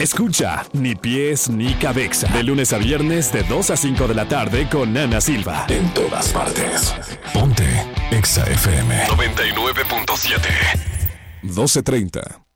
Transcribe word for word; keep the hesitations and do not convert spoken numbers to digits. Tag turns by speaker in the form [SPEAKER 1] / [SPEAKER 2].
[SPEAKER 1] Escucha Ni Pies Ni Cabeza. De lunes a viernes de dos a cinco de la tarde con Ana Silva. En todas partes. Ponte Exa F M noventa y nueve punto siete. doce treinta.